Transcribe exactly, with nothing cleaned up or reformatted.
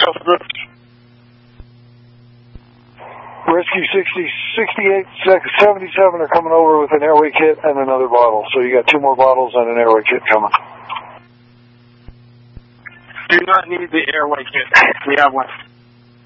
Rescue sixty, sixty-eight, seventy-seven are coming over with an airway kit and another bottle. So you got two more bottles and an airway kit coming. Do not need the airway kit. We have one.